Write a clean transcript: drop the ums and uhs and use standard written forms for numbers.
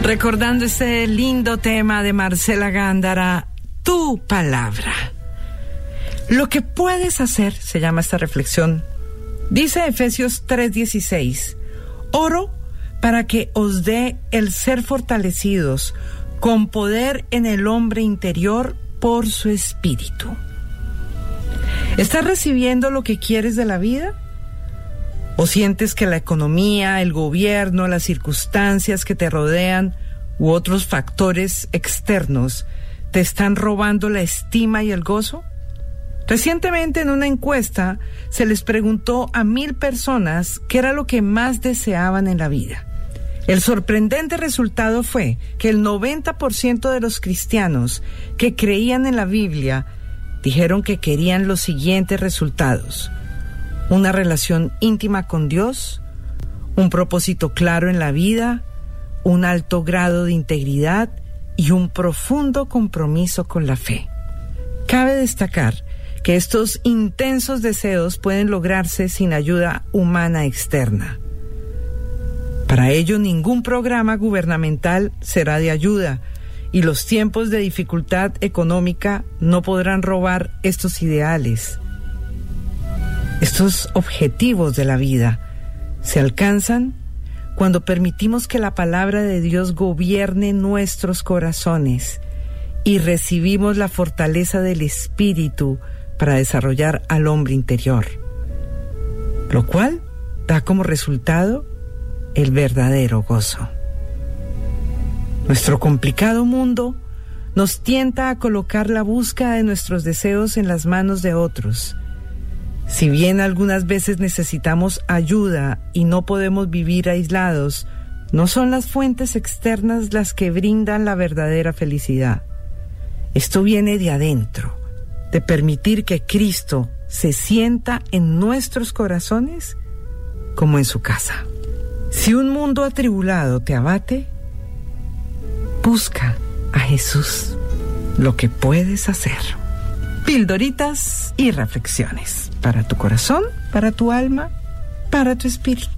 Recordando este lindo tema de Marcela Gándara, Tu Palabra. Lo que puedes hacer, se llama esta reflexión, dice Efesios 3:16, oro para que os dé el ser fortalecidos con poder en el hombre interior por su espíritu. ¿Estás recibiendo lo que quieres de la vida? ¿O sientes que la economía, el gobierno, las circunstancias que te rodean u otros factores externos te están robando la estima y el gozo? Recientemente en una encuesta se les preguntó a 1,000 personas qué era lo que más deseaban en la vida. El sorprendente resultado fue que el 90% de los cristianos que creían en la Biblia dijeron que querían los siguientes resultados: una relación íntima con Dios, un propósito claro en la vida, un alto grado de integridad y un profundo compromiso con la fe. Cabe destacar que estos intensos deseos pueden lograrse sin ayuda humana externa. Para ello, ningún programa gubernamental será de ayuda y los tiempos de dificultad económica no podrán robar estos ideales. Estos objetivos de la vida se alcanzan cuando permitimos que la palabra de Dios gobierne nuestros corazones y recibimos la fortaleza del Espíritu para desarrollar al hombre interior, lo cual da como resultado el verdadero gozo. Nuestro complicado mundo nos tienta a colocar la búsqueda de nuestros deseos en las manos de otros. Si bien algunas veces necesitamos ayuda y no podemos vivir aislados, no son las fuentes externas las que brindan la verdadera felicidad. Esto viene de adentro, de permitir que Cristo se sienta en nuestros corazones como en su casa. Si un mundo atribulado te abate, busca a Jesús. Lo que puedes hacer. Pildoritas y reflexiones para tu corazón, para tu alma, para tu espíritu.